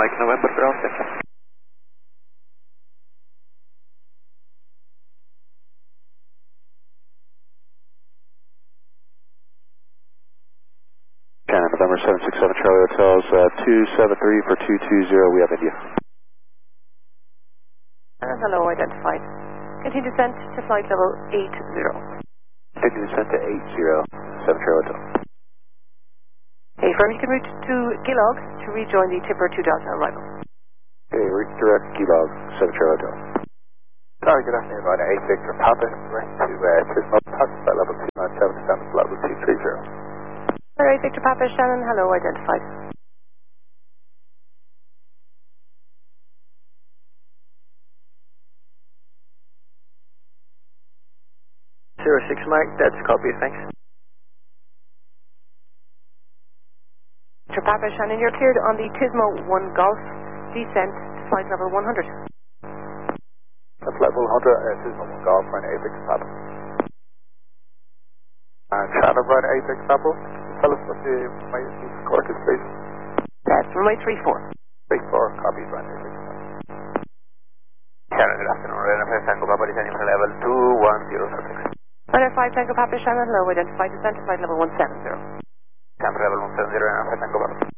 Mike November ground station. Shannon, November 767 Charlie Hotels, 273 for 220, we have India. Hello, identified. Continue descent to flight level 80. Continue descent to 80, 7 Charlie Hotel. Okay, firm, you can route to Gilog to rejoin the Tipper 2 Delta arrival. Okay, direct Gilog, 7 Charlie Hotel. Sorry, good afternoon, Ryder 8 Victor Papa, direct to Tismo Park, flight level 297, standard flight level 230. Alright, Victor Papa, Shannon, hello, identified. Zero 06 Mike, that's copy, thanks. Victor Papa, Shannon, you're cleared on the Tismo 1 Golf, descent to flight level 100. That's level 100, Tismo 1 Golf, Ryder 8 Victor Papa. And Shannon, Ryder 8 Victor Papa, tell us what the score is, please. That's runway 34. 34, copy, Ryder 8 Victor Papa. Shannon, good afternoon, Ryder 5 Tango Papa, descending for level 21046. Ryder 5 Tango Papa, Shannon, hello, identified descent to flight level 170. San level 170 and 5 Tango Papa.